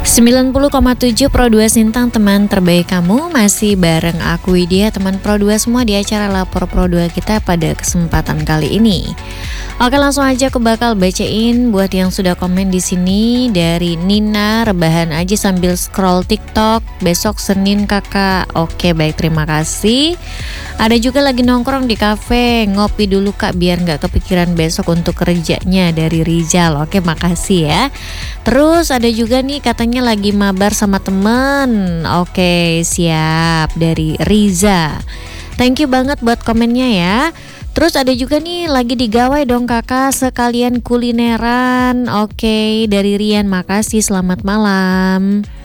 90,7 Pro 2 Sintang, teman terbaik kamu. Masih bareng aku Widya, teman Pro 2 semua di acara Lapor Pro 2 kita pada kesempatan kali ini. Oke, langsung aja aku bakal bacain buat yang sudah komen di sini. Dari Nina, rebahan aja sambil scroll TikTok, besok Senin kakak. Oke, baik, terima kasih. Ada juga lagi nongkrong di kafe, ngopi dulu kak biar nggak kepikiran besok untuk kerjanya, dari Rizal. Oke, makasih ya. Terus ada juga nih katanya lagi mabar sama temen. Oke, siap, dari Riza. Thank you banget buat komennya ya. Terus ada juga nih lagi digawai dong kakak, sekalian kulineran. Oke, dari Rian, makasih, selamat malam.